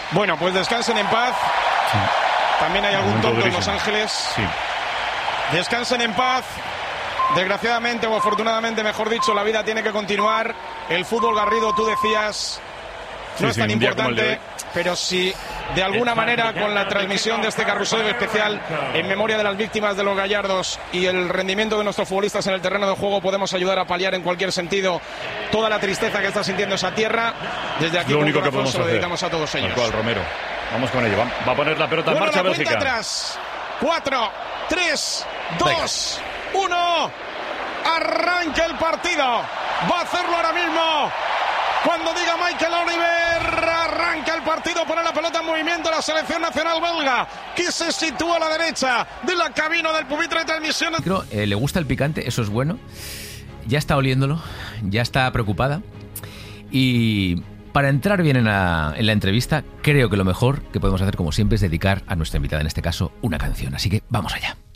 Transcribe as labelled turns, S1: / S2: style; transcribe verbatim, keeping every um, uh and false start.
S1: Bueno, pues descansen en paz.
S2: Sí.
S1: También hay algún tonto en Los
S2: durísimo.
S1: Ángeles.
S2: Sí.
S1: Descansen en paz. Desgraciadamente o afortunadamente, mejor dicho, la vida tiene que continuar. El fútbol, Garrido, tú decías, no
S2: Sí,
S1: es
S2: sí,
S1: tan
S2: un día como el de
S1: importante,
S2: hoy.
S1: pero si de alguna manera con la transmisión de este carrusel especial en memoria de las víctimas de los Gallardos y el rendimiento de nuestros futbolistas en el terreno de juego podemos ayudar a paliar en cualquier sentido toda la tristeza que está sintiendo esa tierra, desde aquí
S2: Lo
S1: con
S2: único que
S1: corazón
S2: podemos
S1: se lo
S2: hacer.
S1: dedicamos a todos ellos.
S2: Tal cual, Romero. Vamos con ello. Va, va a poner la pelota en
S1: Bueno,
S2: marcha
S1: la cuenta
S2: Bélgica.
S1: atrás. Cuatro, tres, dos, uno. Arranca el partido. Va a hacerlo ahora mismo. Cuando diga Michael Oliver, arranca el partido, pone la pelota en movimiento la selección nacional belga, que se sitúa a la derecha de la cabina del pupitre de transmisión.
S3: Creo, eh, le gusta el picante, eso es bueno. Ya está oliéndolo, ya está preocupada. Y para entrar bien en la, en la entrevista, creo que lo mejor que podemos hacer, como siempre, es dedicar a nuestra invitada, en este caso, una canción. Así que vamos allá.